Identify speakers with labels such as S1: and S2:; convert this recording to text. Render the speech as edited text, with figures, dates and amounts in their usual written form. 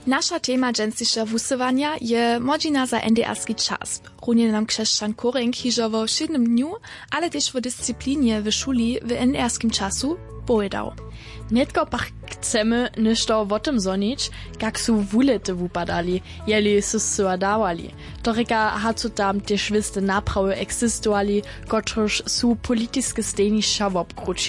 S1: Nasza tema dżęsisza wusywania je modzina za NDR-ski czas. Runie nam krzeszczan Korenk hiżowo w 7 dniu, ale też w dyscyplinie w szuli w NDR-skim czasu pojedał.
S2: Netko pak chcemy nešto o tym zonić, jak su wulety wupadali, jeli su sua dawali. Toreka hacu tam też wiste naprawy eksistowali, kotruż su politiskie stejnišća wobkručili.